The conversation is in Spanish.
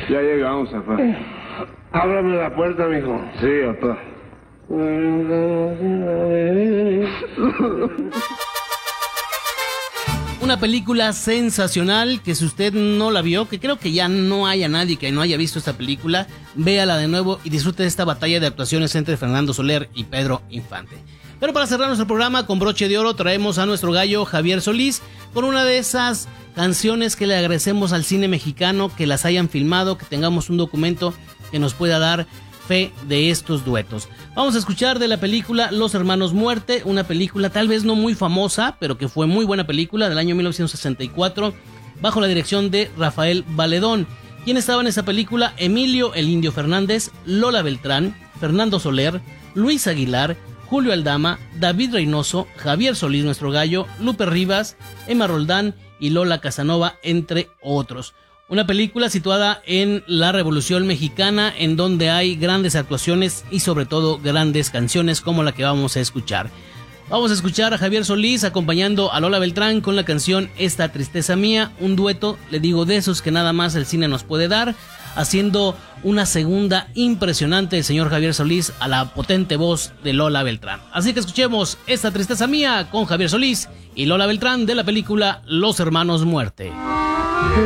Ya llegamos, papá. Ábrame la puerta, mijo. Sí, papá. Una película sensacional que si usted no la vio, que creo que ya no haya nadie que no haya visto esta película, véala de nuevo y disfrute de esta batalla de actuaciones entre Fernando Soler y Pedro Infante. Pero para cerrar nuestro programa con broche de oro traemos a nuestro gallo Javier Solís con una de esas canciones que le agradecemos al cine mexicano, que las hayan filmado, que tengamos un documento que nos pueda dar fe de estos duetos. Vamos a escuchar de la película Los Hermanos Muerte, una película tal vez no muy famosa, pero que fue muy buena película del año 1964, bajo la dirección de Rafael Valedón. ¿Quién estaba en esa película? Emilio el Indio Fernández, Lola Beltrán, Fernando Soler, Luis Aguilar, Julio Aldama, David Reynoso, Javier Solís, nuestro gallo, Lupe Rivas, Emma Roldán y Lola Casanova, entre otros. Una película situada en la Revolución Mexicana, en donde hay grandes actuaciones y sobre todo grandes canciones como la que vamos a escuchar. Vamos a escuchar a Javier Solís acompañando a Lola Beltrán con la canción Esta Tristeza Mía, un dueto, le digo, de esos que nada más el cine nos puede dar, haciendo una segunda impresionante el señor Javier Solís a la potente voz de Lola Beltrán. Así que escuchemos Esta Tristeza Mía con Javier Solís y Lola Beltrán de la película Los Hermanos Muerte.